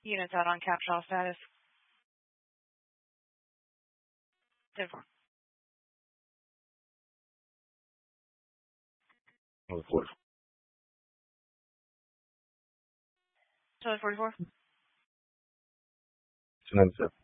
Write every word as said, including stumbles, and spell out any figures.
Units out on capture status. ten four. Another forty. Charlie forty-four. two ninety-seven.